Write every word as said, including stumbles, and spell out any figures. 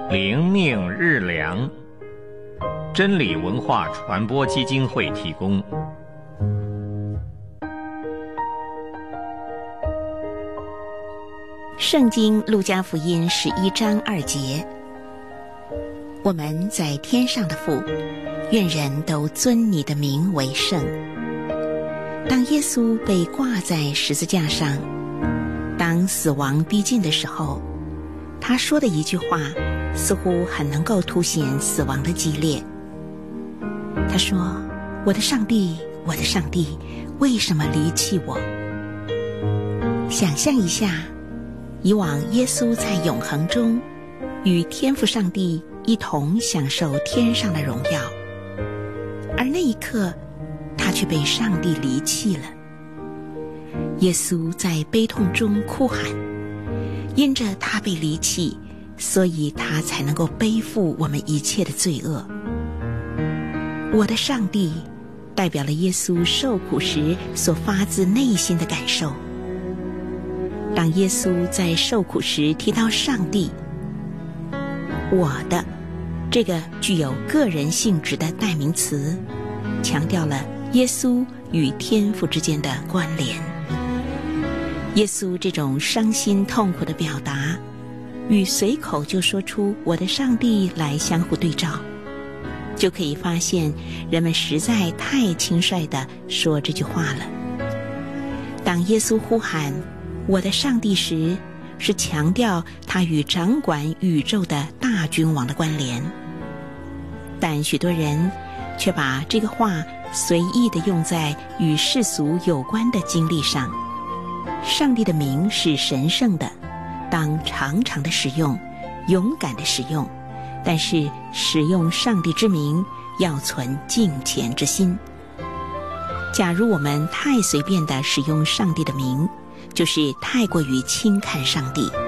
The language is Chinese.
灵命日粮，真理文化传播基金会提供。 圣经路加福音十一章二节，我们在天上的父，愿人都尊你的名为圣。当耶稣被挂在十字架上，当死亡逼近的时候，他说的一句话似乎很能够凸显死亡的激烈。他说：我的上帝，我的上帝，为什么离弃我？想象一下，以往耶稣在永恒中与天父上帝一同享受天上的荣耀，而那一刻他却被上帝离弃了。耶稣在悲痛中哭喊，因着他被离弃，所以他才能够背负我们一切的罪恶。我的上帝代表了耶稣受苦时所发自内心的感受。当耶稣在受苦时提到上帝，我的这个具有个人性质的代名词，强调了耶稣与天父之间的关联。耶稣这种伤心痛苦的表达，与随口就说出我的上帝来相互对照，就可以发现人们实在太轻率地说这句话了。当耶稣呼喊我的上帝时，是强调他与掌管宇宙的大君王的关联，但许多人却把这个话随意地用在与世俗有关的经历上。上帝的名是神圣的，当常常的使用，勇敢的使用，但是使用上帝之名要存敬虔之心。假如我们太随便地使用上帝的名，就是太过于轻看上帝。